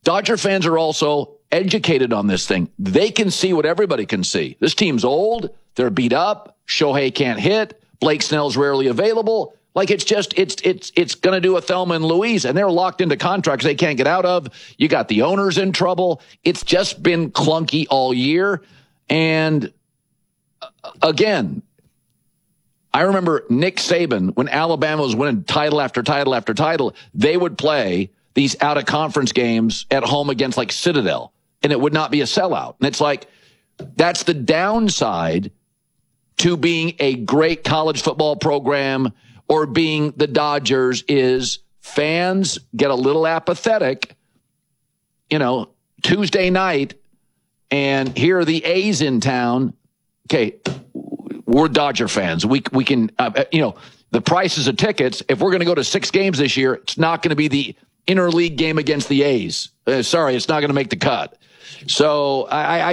Dodger fans are also educated on this thing. They can see what everybody can see. This team's old. They're beat up. Shohei can't hit. Blake Snell's rarely available. Like, it's going to do a Thelma and Louise, and they're locked into contracts they can't get out of. You got the owners in trouble. It's just been clunky all year. And again, I remember Nick Saban, when Alabama was winning title after title after title, they would play these out-of-conference games at home against, like, Citadel, and it would not be a sellout. And it's like, that's the downside to being a great college football program or being the Dodgers, is fans get a little apathetic, Tuesday night, and here are the A's in town. Okay, we're Dodger fans. We can, the prices of tickets, if we're going to go to 6 games this year, it's not going to be the interleague game against the A's. Sorry, it's not going to make the cut. So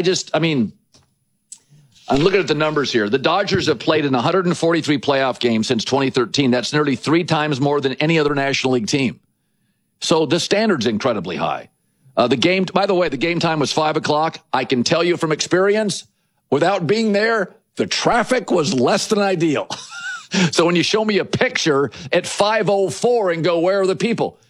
I'm looking at the numbers here. The Dodgers have played in 143 playoff games since 2013. That's nearly 3 times more than any other National League team. So the standard's incredibly high. By the way, the game time was 5 o'clock. I can tell you from experience, without being there, the traffic was less than ideal. So when you show me a picture at 5:04 and go, where are the people?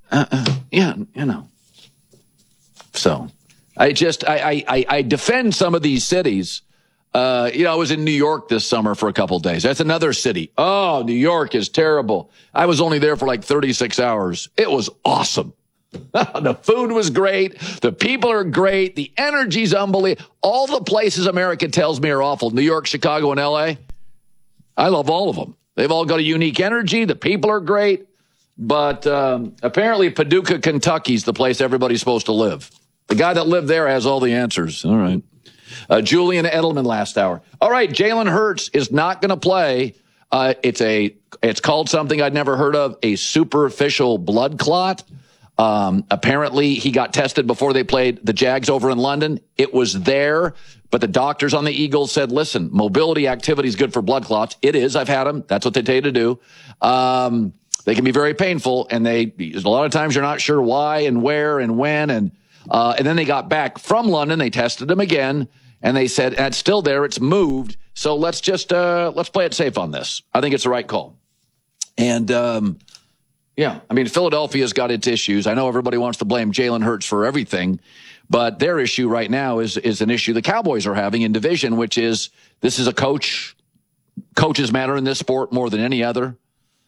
So I defend some of these cities. I was in New York this summer for a couple of days. That's another city. Oh, New York is terrible. I was only there for like 36 hours. It was awesome. The food was great. The people are great. The energy's unbelievable. All the places America tells me are awful, New York, Chicago, and L.A., I love all of them. They've all got a unique energy. The people are great. But apparently Paducah, Kentucky's the place everybody's supposed to live. The guy that lived there has all the answers. All right. Julian Edelman last hour. All right, Jalen Hurts is not going to play. It's called something I'd never heard of, a superficial blood clot. Apparently, he got tested before they played the Jags over in London. It was there, but the doctors on the Eagles said, listen, mobility activity is good for blood clots. It is. I've had them. That's what they tell you to do. They can be very painful, and a lot of times you're not sure why and where and when. And then they got back from London. They tested him again, and they said, it's still there. It's moved. So let's let's play it safe on this. I think it's the right call. And, Philadelphia's got its issues. I know everybody wants to blame Jalen Hurts for everything, but their issue right now is an issue the Cowboys are having in division, which is this is a coaches matter in this sport more than any other.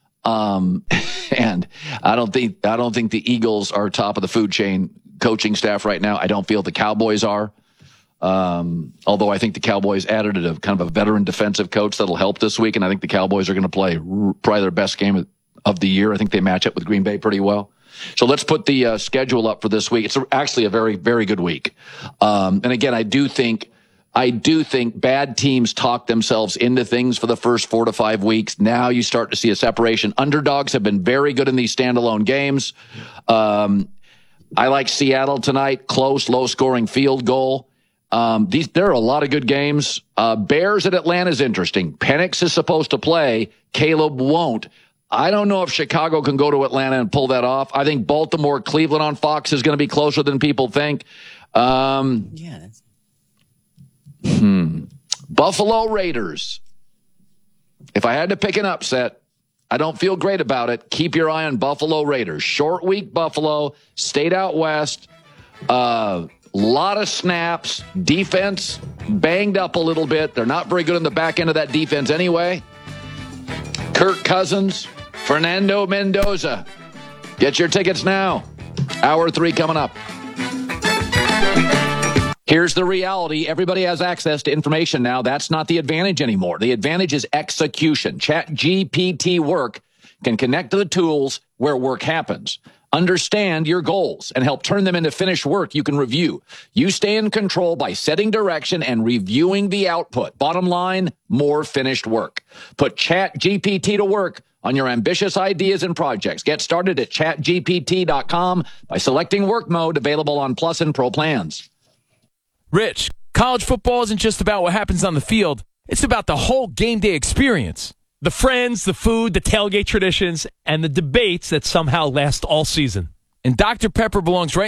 And I don't think the Eagles are top of the food chain coaching staff right now. I don't feel the Cowboys are. Although I think the Cowboys added a kind of a veteran defensive coach that'll help this week, and I think the Cowboys are going to play probably their best game of the year. I think they match up with Green Bay pretty well. So let's put the schedule up for this week. It's actually a very, very good week. And again, I do think bad teams talk themselves into things for the first 4 to 5 weeks. Now you start to see a separation. Underdogs have been very good in these standalone games. I like Seattle tonight. Close, low-scoring field goal. There are a lot of good games. Bears at Atlanta is interesting. Penix is supposed to play. Caleb won't. I don't know if Chicago can go to Atlanta and pull that off. I think Baltimore, Cleveland on Fox is going to be closer than people think. Buffalo Raiders. If I had to pick an upset, I don't feel great about it. Keep your eye on Buffalo Raiders. Short week Buffalo, stayed out west. Lot of snaps. Defense banged up a little bit. They're not very good in the back end of that defense anyway. Kirk Cousins, Fernando Mendoza. Get your tickets now. Hour 3 coming up. Here's the reality. Everybody has access to information now. That's not the advantage anymore. The advantage is execution. ChatGPT Work can connect to the tools where work happens. Understand your goals and help turn them into finished work you can review. You stay in control by setting direction and reviewing the output. Bottom line, more finished work. Put ChatGPT to work on your ambitious ideas and projects. Get started at chatgpt.com by selecting work mode, available on Plus and Pro plans. Rich, college football isn't just about what happens on the field. It's about the whole game day experience. The friends, the food, the tailgate traditions, and the debates that somehow last all season. And Dr. Pepper belongs right